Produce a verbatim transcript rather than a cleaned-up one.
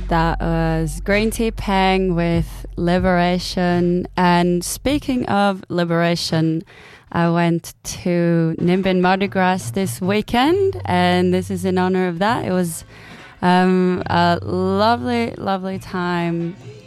That was Green Tea Peng with Liberation. And speaking of liberation, I went to Nimbin Mardi Gras this weekend, and this is in honor of that. It was um, a lovely, lovely time